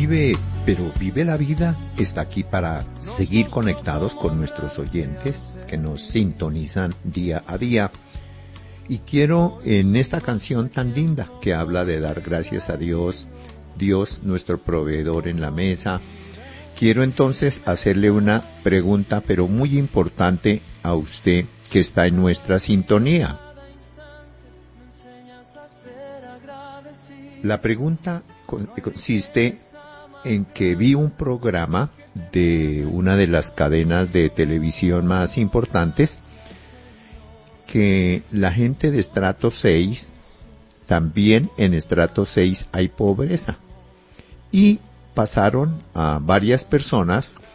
vive, pero vive la vida, está aquí para seguir conectados con nuestros oyentes que nos sintonizan día a día. Y quiero, en esta canción tan linda que habla de dar gracias a Dios, Dios nuestro proveedor en la mesa, quiero entonces hacerle una pregunta, pero muy importante a usted que está en nuestra sintonía. La pregunta consiste en que vi un programa de una de las cadenas de televisión más importantes, que la gente de estrato 6, también en estrato 6 hay pobreza. Y pasaron a varias personas